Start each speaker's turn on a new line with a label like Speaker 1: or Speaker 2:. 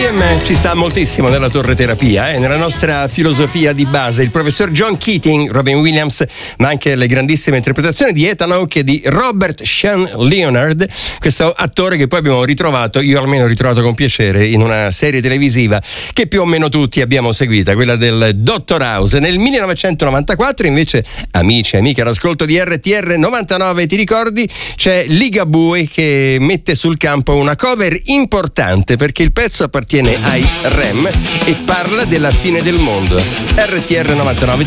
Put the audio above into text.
Speaker 1: l'EDM ci sta moltissimo nella torre terapia, nella nostra filosofia di base. Il professor John Keating, Robin Williams, ma anche le grandissime interpretazioni di Ethan Hawke e di Robert Sean Leonard, questo attore che poi abbiamo ritrovato, io almeno ho ritrovato con piacere, in una serie televisiva che più o meno tutti abbiamo seguita, quella del Dottor House. Nel 1994 invece, amici e amiche all'ascolto di RTR 99, ti ricordi, c'è Ligabue che mette sul campo una cover importante perché il pezzo appartiene ai REM e parla della fine del mondo. RTR 99